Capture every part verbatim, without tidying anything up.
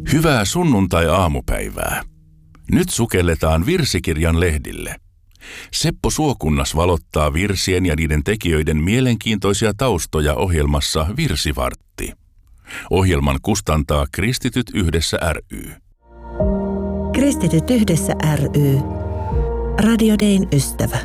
Hyvää sunnuntai-aamupäivää. Nyt sukelletaan virsikirjan lehdille. Seppo Suokunnas valottaa virsien ja niiden tekijöiden mielenkiintoisia taustoja ohjelmassa Virsivartti. Ohjelman kustantaa Kristityt yhdessä ry. Kristityt yhdessä ry. Radio Dayn ystävä.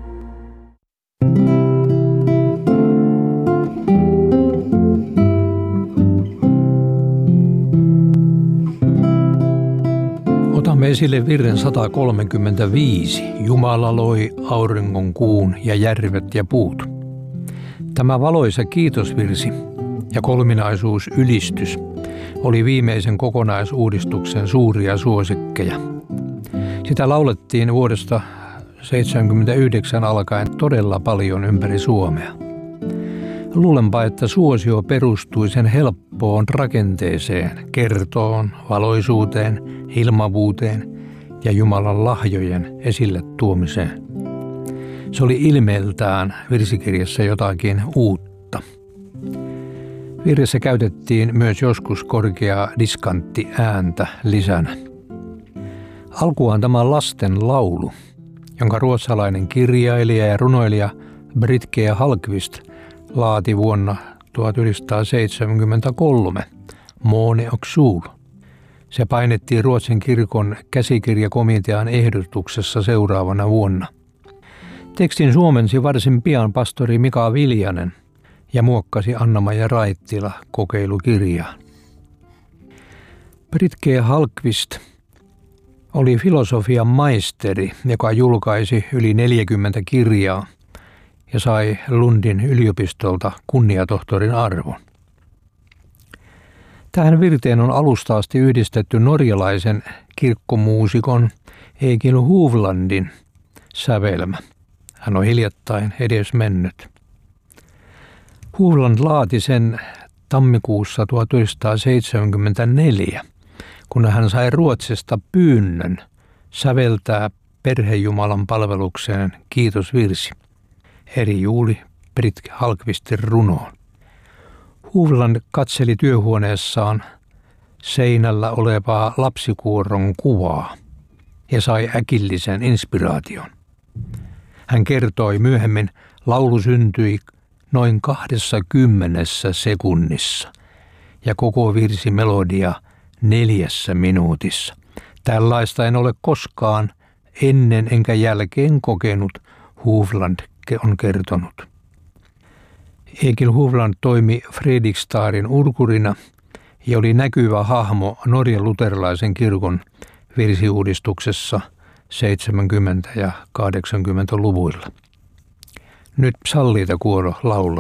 Otamme esille virren sata kolmekymmentäviisi. Jumala loi auringon, kuun ja järvet ja puut. Tämä valoisa kiitosvirsi ja kolminaisuusylistys oli viimeisen kokonaisuudistuksen suuria suosikkeja. Sitä laulettiin vuodesta seitsemänkymmentäyhdeksän alkaen todella paljon ympäri Suomea. Luulenpa, että suosio perustui sen helppoon rakenteeseen, kertoon, valoisuuteen, ilmavuuteen ja Jumalan lahjojen esille tuomiseen. Se oli ilmeeltään virsikirjassa jotakin uutta. Virressä käytettiin myös joskus korkeaa diskantti ääntä lisänä. Alkuaan tämä lasten laulu, jonka ruotsalainen kirjailija ja runoilija Britke Hallqvist laati vuonna tuhatyhdeksänsataaseitsemänkymmentäkolme, Måne och sol. Se painettiin Ruotsin kirkon käsikirjakomitean ehdotuksessa seuraavana vuonna. Tekstin suomensi varsin pian pastori Mika Viljanen ja muokkasi Anna-Maja Raittila kokeilukirjaan. Britke Hallqvist oli filosofian maisteri, joka julkaisi yli neljäkymmentä kirjaa ja sai Lundin yliopistolta kunniatohtorin arvon. Tähän virteen on alusta asti yhdistetty norjalaisen kirkkomuusikon Egil Hovlandin sävelmä. Hän on hiljattain edesmennyt. Hovland laati sen tammikuussa tuhatyhdeksänsataaseitsemänkymmentäneljä, kun hän sai Ruotsista pyynnön säveltää perhejumalan palvelukseen kiitosvirsi eri Juuli Britke Hallqvistin runoon. Hovland katseli työhuoneessaan seinällä olevaa lapsikuoron kuvaa ja sai äkillisen inspiraation. Hän kertoi myöhemmin, laulu syntyi noin kahdessakymmenessä sekunnissa ja koko virsimelodia neljässä minuutissa. Tällaista en ole koskaan ennen enkä jälkeen kokenut, Hovland on kertonut. Egil Hovland toimi Fredrikstadin urkurina ja oli näkyvä hahmo Norjan luterilaisen kirkon virsiuudistuksessa seitsemänkymmentä- ja kahdeksankymmentäluvuilla. Nyt psalliitakuoro laulaa.